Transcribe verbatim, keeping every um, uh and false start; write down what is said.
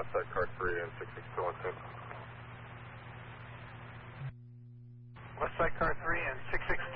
Westside car three and six six two one two. Westside car three and six six